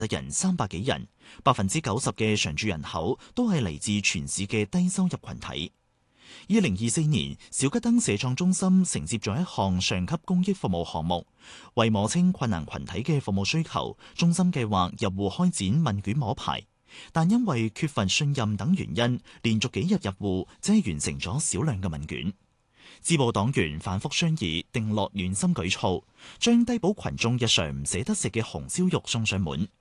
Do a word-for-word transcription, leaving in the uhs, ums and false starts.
人三百幾人，百分之九十嘅常住人口都係嚟自全市嘅低收入群體。二零二四年，小桔燈社創中心承接咗一項上級公益服務項目，為摸清困難群體嘅服務需求，中心計劃入戶開展問卷摸排，但因為缺乏信任等原因，連續幾日入戶，只係完成咗少量嘅問卷。支部黨員反覆商議，定落暖心舉措，將低保群眾日常唔捨得食嘅紅燒肉送上門。